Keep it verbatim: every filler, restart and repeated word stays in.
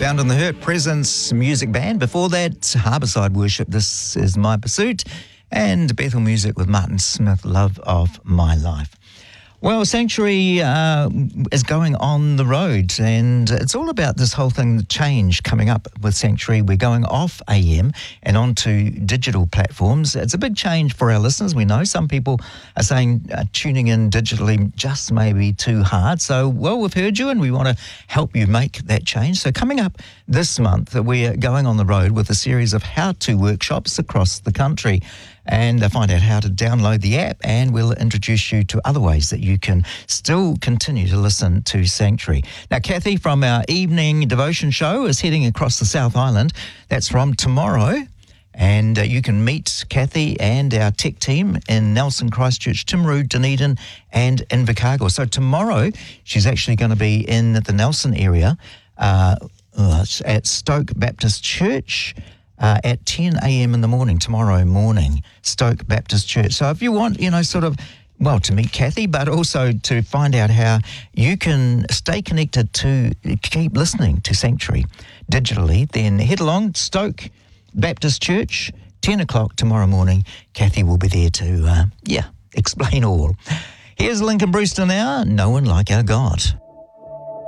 Bound in the Hurt Presence Music Band. Before that, Harbourside Worship, This Is My Pursuit. And Bethel Music with Martin Smith, Love of My Life. Well, Sanctuary uh, is going on the road, and it's all about this whole thing, the change coming up with Sanctuary. We're going off A M and onto digital platforms. It's a big change for our listeners. We know some people are saying uh, tuning in digitally just may be too hard. So, well, we've heard you, and we want to help you make that change. So coming up this month, we're going on the road with a series of how-to workshops across the country. And find out how to download the app, and we'll introduce you to other ways that you can still continue to listen to Sanctuary. Now, Kathy from our evening devotion show is heading across the South Island. That's from tomorrow. And uh, you can meet Kathy and our tech team in Nelson, Christchurch, Timaru, Dunedin and Invercargill. So tomorrow, she's actually going to be in the Nelson area uh, at Stoke Baptist Church. Uh, at ten a m in the morning, tomorrow morning, Stoke Baptist Church. So if you want, you know, sort of, well, to meet Kathy, but also to find out how you can stay connected to keep listening to Sanctuary digitally, then head along, Stoke Baptist Church, ten o'clock tomorrow morning. Kathy will be there to, uh, yeah, explain all. Here's Lincoln Brewster now, No One Like Our God.